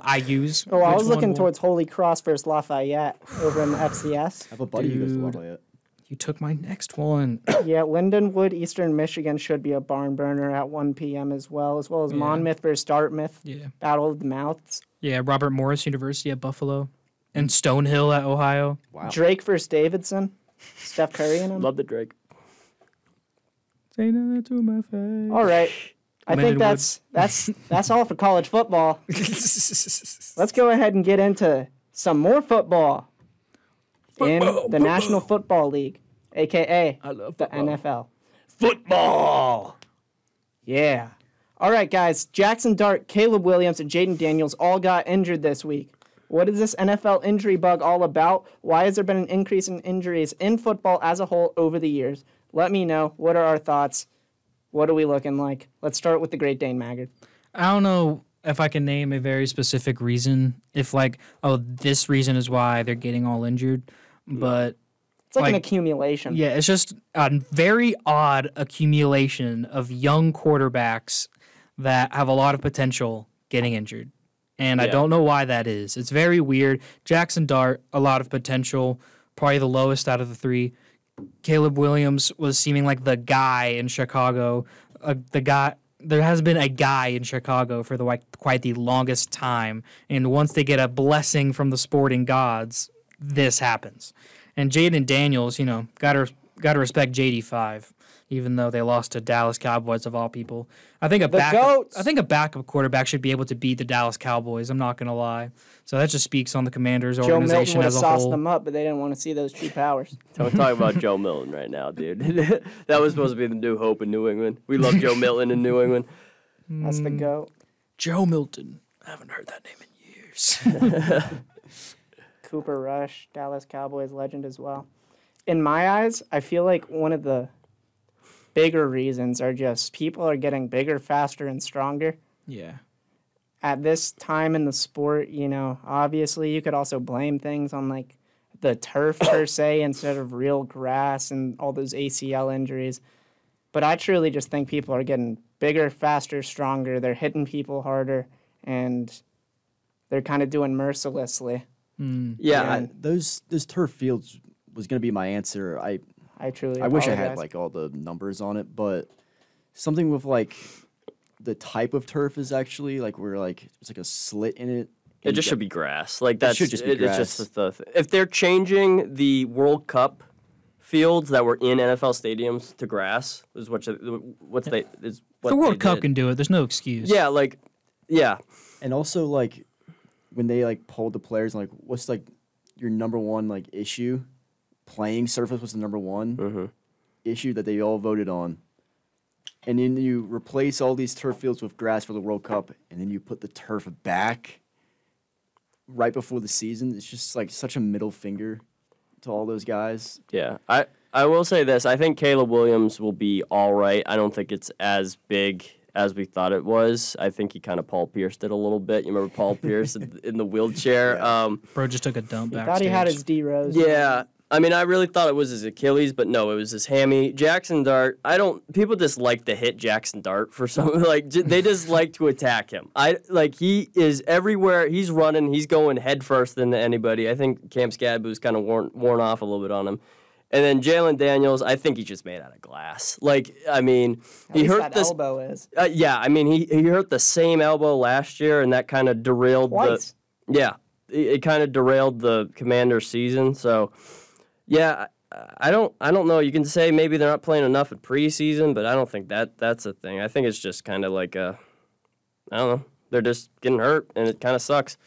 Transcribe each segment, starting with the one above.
I use. Oh, I was looking towards Holy Cross versus Lafayette over in the FCS. I have a buddy who goes to Lafayette. You took my next one. Yeah, Lindenwood, Eastern Michigan should be a barn burner at 1 p.m. as well as Monmouth versus Dartmouth. Yeah. Battle of the Mouths. Yeah, Robert Morris University at Buffalo. And Stonehill at Ohio. Wow. Drake versus Davidson. Steph Curry in him. Love the Drake. Say that to my face. All right. I think Lindenwood. that's all for college football. Let's go ahead and get into some more football in the National Football League, a.k.a. I love the football. NFL. Football! Yeah. All right, guys. Jackson Dart, Caleb Williams, and Jaden Daniels all got injured this week. What is this NFL injury bug all about? Why has there been an increase in injuries in football as a whole over the years? Let me know. What are our thoughts? What are we looking like? Let's start with the Great Dane Maggard. I don't know if I can name a very specific reason. If this reason is why they're getting all injured. But It's like an accumulation. yeah, it's just a very odd accumulation of young quarterbacks that have a lot of potential getting injured. And I don't know why that is. It's very weird. Jackson Dart, a lot of potential, probably the lowest out of the three. Caleb Williams was seeming like the guy in Chicago. There has been a guy in Chicago for quite the longest time. And once they get a blessing from the sporting gods, this happens. And Jaden Daniels, gotta respect JD5, even though they lost to Dallas Cowboys of all people. I think a backup quarterback should be able to beat the Dallas Cowboys. I'm not gonna lie. So that just speaks on the Commanders' Joe Milton organization would have as a sauced whole. them up, but they didn't want to see those true powers. Don't talk about Joe Milton right now, dude. That was supposed to be the new hope in New England. We love Joe Milton in New England. That's the GOAT. Joe Milton. I haven't heard that name in years. Cooper Rush, Dallas Cowboys legend as well. In my eyes, I feel like one of the bigger reasons are just people are getting bigger, faster, and stronger. Yeah. At this time in the sport, obviously you could also blame things on like the turf per se instead of real grass and all those ACL injuries. But I truly just think people are getting bigger, faster, stronger. They're hitting people harder, and they're kind of doing mercilessly. Yeah. Those turf fields was going to be my answer. I truly wish I apologize. had like all the numbers on it, but something with like the type of turf is actually like where like it's like a slit in it. It just should be grass. Like that should just be grass. It's just if they're changing the World Cup fields that were in NFL stadiums to grass is what The World Cup can do it. There's no excuse. Yeah. And also like when they like polled the players, like what's like your number one like issue? Playing surface was the number one issue that they all voted on. And then you replace all these turf fields with grass for the World Cup, and then you put the turf back right before the season. It's just like such a middle finger to all those guys. Yeah. I will say this. I think Caleb Williams will be all right. I don't think it's as big as we thought it was. I think he kind of Paul Pierced it a little bit. You remember Paul Pierce in the wheelchair? Bro just took a dump He backstage. thought he had his D Rose. Yeah. I mean, I really thought it was his Achilles, but no, it was his hammy. Jackson Dart, people just like to hit Jackson Dart for some, they just like to attack him. He is everywhere. He's running. He's going head first into anybody. I think Cam Skadboo's kind of worn off a little bit on him. And then Jalen Daniels, I think he's just made out of glass. He hurt that elbow is. He hurt the same elbow last year, and that kind of derailed Twice. it kind of derailed the Commanders' season. So, yeah, I don't know. You can say maybe they're not playing enough at preseason, but I don't think that's a thing. I think it's just kind of like I don't know. They're just getting hurt, and it kind of sucks.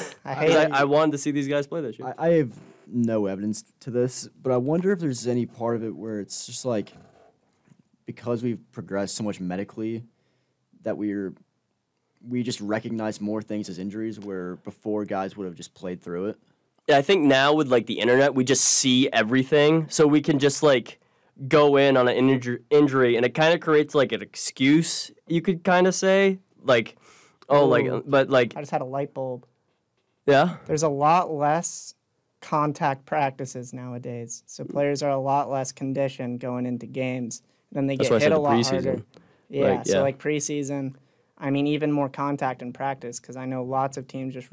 I wanted to see these guys play this year. I have no evidence to this, but I wonder if there's any part of it where it's just like because we've progressed so much medically that we just recognize more things as injuries where before guys would have just played through it. Yeah, I think now with the internet, we just see everything, so we can just go in on an injury, and it kind of creates an excuse. You could kind of say I just had a light bulb. Yeah. There's a lot less contact practices nowadays, so players are a lot less conditioned going into games. Then they get hit a lot harder. Yeah, preseason. I mean, even more contact in practice because I know lots of teams just